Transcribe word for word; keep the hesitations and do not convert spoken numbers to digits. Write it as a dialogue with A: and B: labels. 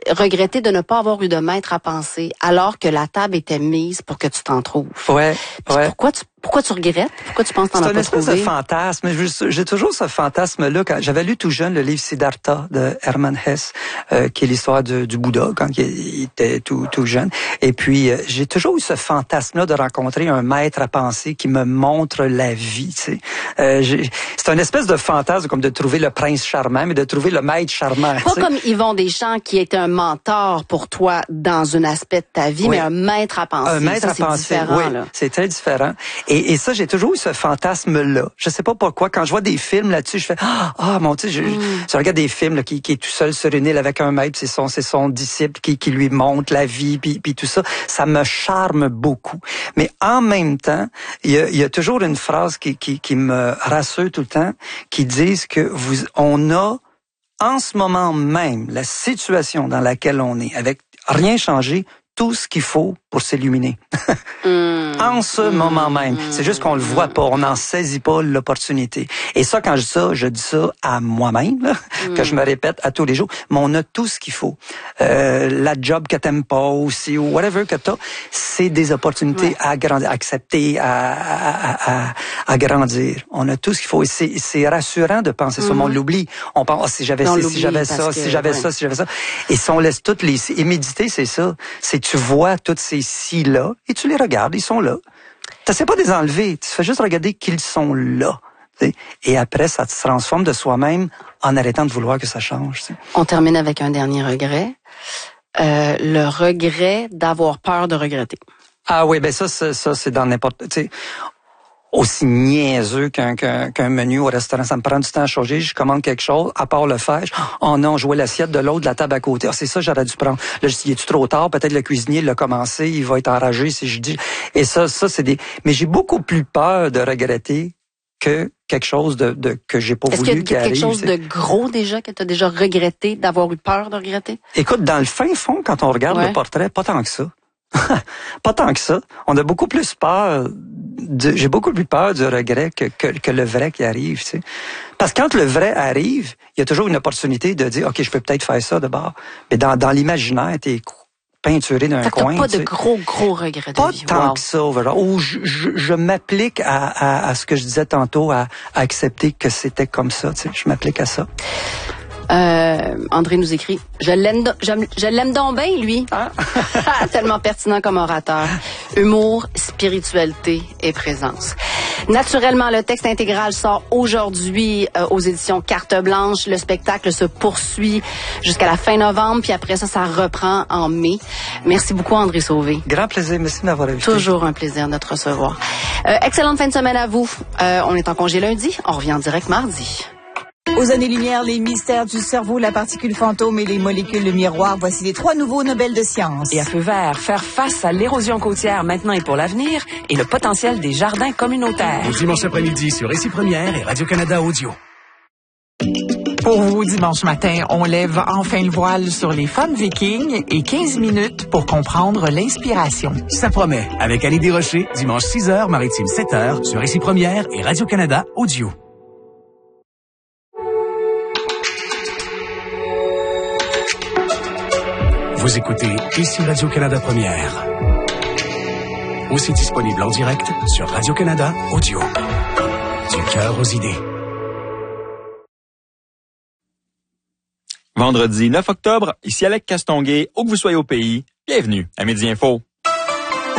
A: regretter de ne pas avoir eu de maître à penser alors que la table était mise pour que tu t'en trouves.
B: Ouais,
A: Puis
B: ouais.
A: Pourquoi tu Pourquoi tu regrettes? Pourquoi tu penses que t'en as pas trouvé?
B: C'est une espèce de fantasme. J'ai toujours ce fantasme-là. Quand j'avais lu tout jeune le livre Siddhartha de Hermann Hesse, euh, qui est l'histoire du, du Bouddha quand il était tout, tout jeune. Et puis, euh, j'ai toujours eu ce fantasme-là de rencontrer un maître à penser qui me montre la vie. Tu sais. Euh, c'est une espèce de fantasme comme de trouver le prince charmant, mais de trouver le maître charmant.
A: Pas comme Yvon Deschamps qui est un mentor pour toi dans un aspect de ta vie, oui. mais un maître à penser.
B: Un maître
A: ça,
B: à penser,
A: différent,
B: oui.
A: Là.
B: C'est très différent. Et, et ça, j'ai toujours eu ce fantasme-là. Je sais pas pourquoi. Quand je vois des films là-dessus, je fais ah oh, mon Dieu, je, mm. je, je regarde des films là, qui, qui est tout seul sur une île avec un maître, c'est son, c'est son disciple qui, qui lui montre la vie, puis, puis tout ça. Ça me charme beaucoup. Mais en même temps, il y a, il y a toujours une phrase qui, qui, qui me rassure tout le temps, qui dit que vous, on a en ce moment même la situation dans laquelle on est, avec rien changé, tout ce qu'il faut pour s'illuminer. mm. En ce mm. moment même. Mm. C'est juste qu'on le voit pas, on n'en saisit pas l'opportunité. Et ça, quand je dis ça, je dis ça à moi-même, là, mm. que je me répète à tous les jours, mais on a tout ce qu'il faut. Euh, la job que t'aimes pas aussi, ou whatever que t'as, c'est des opportunités ouais. à grandir, à accepter, à, à, à, à grandir. On a tout ce qu'il faut. Et c'est, c'est rassurant de penser mm. ça, mais on l'oublie. On pense, oh, si j'avais ci, si j'avais ça, que, si j'avais ouais. ça, si j'avais ça. Et si on laisse toutes les... Et méditer, c'est ça. C'est tu vois toutes ces si-là, et tu les regardes, ils sont là. Tu sais pas de les enlever, tu fais juste regarder qu'ils sont là. T'sais. Et après, ça se transforme de soi-même en arrêtant de vouloir que ça change. T'sais.
A: On termine avec un dernier regret. Euh, le regret d'avoir peur de regretter.
B: Ah oui, ben ça, ça, ça c'est dans n'importe... T'sais, aussi niaiseux qu'un, qu'un, qu'un menu au restaurant. Ça me prend du temps à changer. Je commande quelque chose, à part le faire. Oh non, je vois l'assiette de l'autre de la table à côté. Ah, c'est ça, j'aurais dû prendre. Là, je dis, est-tu trop tard? Peut-être le cuisinier l'a commencé, il va être enragé si je dis. Et ça, ça, c'est des... Mais j'ai beaucoup plus peur de regretter que quelque chose de, de que j'ai pas
A: Est-ce
B: voulu
A: qu'il y a
B: qui
A: quelque
B: arrive.
A: chose de gros déjà, que tu as déjà regretté, d'avoir eu peur de regretter?
B: Écoute, dans le fin fond, quand on regarde ouais. le portrait, pas tant que ça. Pas tant que ça. On a beaucoup plus peur de, j'ai beaucoup plus peur du regret que, que, que le vrai qui arrive, tu sais. Parce que quand le vrai arrive, il y a toujours une opportunité de dire, OK, je peux peut-être faire ça d'abord. Mais dans, dans l'imaginaire, t'es peinturé d'un coin.
A: Pas de gros, gros regrets de
B: Pas
A: vie.
B: tant
A: wow.
B: que ça, voilà. Ou je, je, je m'applique à, à, à ce que je disais tantôt, à, à accepter que c'était comme ça, tu sais. Je m'applique à ça.
A: Euh, André nous écrit, je l'aime, je, je l'aime donc bien, lui.
B: Ah.
A: Tellement pertinent comme orateur. Humour, spiritualité et présence. Naturellement, le texte intégral sort aujourd'hui euh, aux éditions Carte Blanche. Le spectacle se poursuit jusqu'à la fin novembre, puis après ça, ça reprend en mai. Merci beaucoup, André Sauvé.
B: Grand plaisir, merci de m'avoir invité.
A: Toujours un plaisir de te recevoir. Euh, excellente fin de semaine à vous. Euh, on est en congé lundi, on revient en direct mardi.
C: Aux années-lumière, les mystères du cerveau, la particule fantôme et les molécules de miroir. Voici les trois nouveaux Nobel de sciences.
D: Et à feu vert, faire face à l'érosion côtière maintenant et pour l'avenir et le potentiel des jardins communautaires.
E: Dimanche après-midi sur Récit Première et Radio-Canada Audio.
F: Pour vous, dimanche matin, on lève enfin le voile sur les femmes vikings et quinze minutes pour comprendre l'inspiration.
E: Ça promet. Avec Annie Desrochers, dimanche six heures, maritime sept heures, sur Récit Première et Radio-Canada Audio. Vous écoutez ici Radio-Canada Première. Aussi disponible en direct sur Radio-Canada Audio. Du cœur aux idées.
G: Vendredi neuf octobre, ici Alec Castonguay, où que vous soyez au pays, bienvenue à Midi Info.